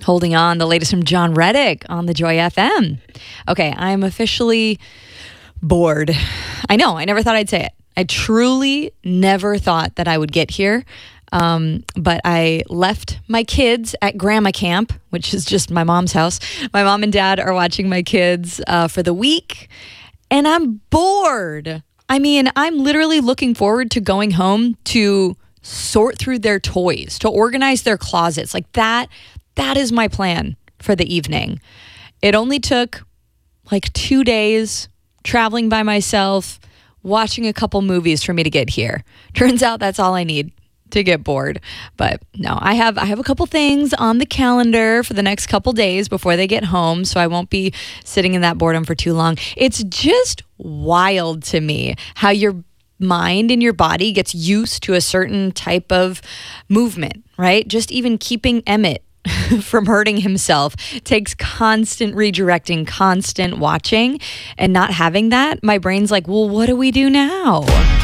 Holding On, the latest from John Reddick on the Joy FM. Okay, I'm officially bored. I know, I never thought I'd say it. I truly never thought that I would get here. But I left my kids at grandma camp, which is just my mom's house. My mom and dad are watching my kids for the week, and I'm bored. I mean, I'm literally looking forward to going home to sort through their toys, to organize their closets. Like that is my plan for the evening. It only took like 2 days traveling by myself, watching a couple movies for me to get here. Turns out that's all I need to get bored. But no, I have a couple things on the calendar for the next couple days before they get home, so I won't be sitting in that boredom for too long. It's just wild to me how your mind and your body gets used to a certain type of movement, right? Just even keeping Emmett from hurting himself takes constant redirecting, constant watching, and not having that, my brain's like, well, what do we do now?